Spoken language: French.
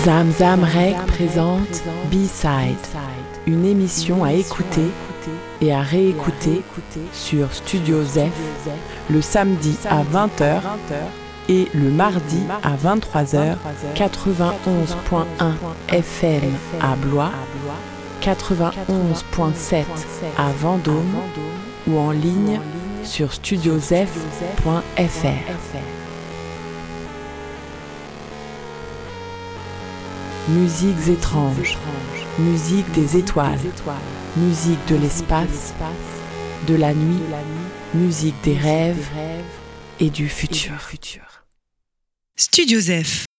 Zamzam Rec présente B-Side, une émission à écouter et à réécouter sur Studio Zef le samedi à 20h et le mardi à 23h, 91.1 FM à Blois, 91.7 à Vendôme ou en ligne sur studiozef.fr. Musiques étranges, musique des étoiles, musique de l'espace, de la nuit, musique des rêves et du futur. Studio Zef.